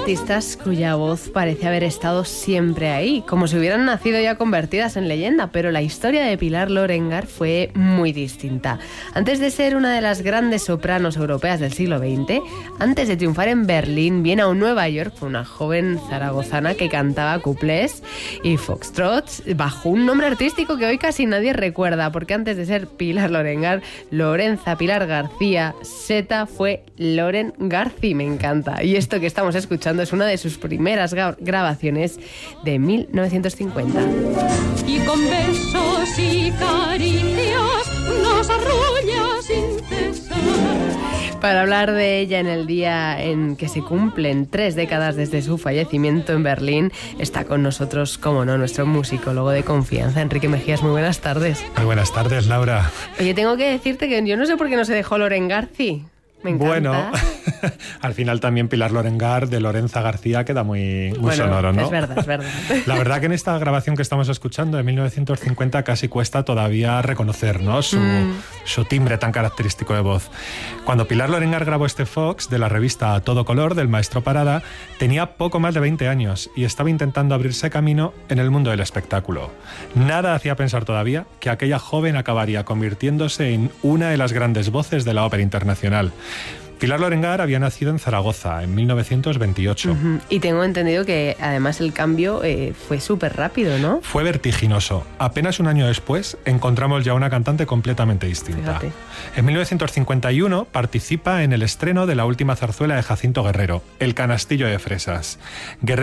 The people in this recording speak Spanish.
artistas cuya voz parece haber estado siempre ahí, como si hubieran nacido ya convertidas en leyenda, pero la historia de Pilar Lorengar fue muy distinta. Antes de ser una de las grandes sopranos europeas del siglo XX, antes de triunfar en Berlín, viene a Nueva York, fue una joven zaragozana que cantaba cuplés y foxtrots bajo un nombre artístico que hoy casi nadie recuerda, porque antes de ser Pilar Lorengar, Lorenza Pilar García Seta fue Loren García, me encanta. Y esto que estamos escuchando es una de sus primeras grabaciones de 1950. Y con besos y caricias nos arrulla sin cesar. Para hablar de ella en el día en que se cumplen 3 décadas desde su fallecimiento en Berlín, está con nosotros, como no, nuestro musicólogo de confianza, Enrique Mejías. Muy buenas tardes. Muy buenas tardes, Laura. Oye, tengo que decirte que yo no sé por qué no se dejó Loren García. Me encanta. Bueno, al final también Pilar Lorengar de Lorenza García queda muy sonoro, ¿no? Es verdad, es verdad. La verdad que en esta grabación que estamos escuchando de 1950 casi cuesta todavía reconocer, ¿no? Su timbre tan característico de voz. Cuando Pilar Lorengar grabó este Fox de la revista A Todo Color del maestro Parada, tenía poco más de 20 años y estaba intentando abrirse camino en el mundo del espectáculo. Nada hacía pensar todavía que aquella joven acabaría convirtiéndose en una de las grandes voces de la ópera internacional. Pilar Lorengar había nacido en Zaragoza en 1928. Uh-huh. Y tengo entendido que además el cambio fue súper rápido, ¿no? Fue vertiginoso. Apenas un año después encontramos ya una cantante completamente distinta. Fíjate. En 1951 participa en el estreno de la última zarzuela de Jacinto Guerrero, El canastillo de fresas. Guerrero